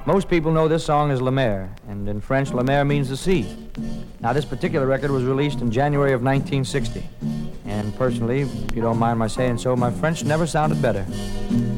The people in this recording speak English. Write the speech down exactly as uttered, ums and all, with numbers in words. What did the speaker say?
Most people know this song as La Mer, and in French, La Mer means the sea. Now, this particular record was released in January of nineteen sixty, and personally, if you don't mind my saying so, my French never sounded better.